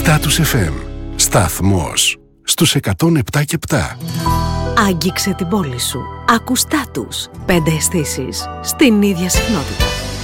Status FM. Σταθμός στους 107 και 7. Άγγιξε την πόλη σου. Άκου Status. 5 αισθήσεις στην ίδια συχνότητα.